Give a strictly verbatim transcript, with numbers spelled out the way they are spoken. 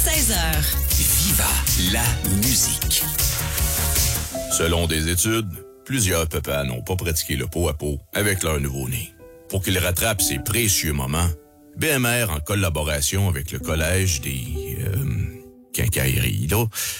seize heures. Viva la musique. Selon des études, plusieurs papas n'ont pas pratiqué le pot à pot avec leur nouveau-né. Pour qu'ils rattrapent ces précieux moments, B M R, en collaboration avec le Collège des euh, quincailleries, là,